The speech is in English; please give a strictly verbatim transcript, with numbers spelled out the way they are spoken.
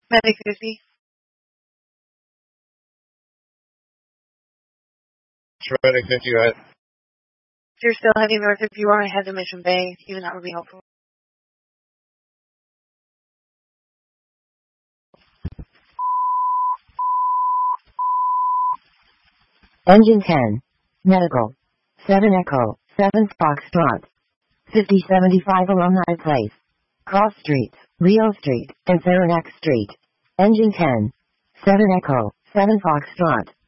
Medic fifty. Medic fifty, go ahead. If you're still heading north, if you are, head to Mission Bay. Even that would be helpful. Engine ten. Medical. seven Echo. seven Foxtrot. fifty seventy-five Alumni Place. Cross Street, Rio Street, and Saranac Street. Engine ten. seven Echo. seven Foxtrot.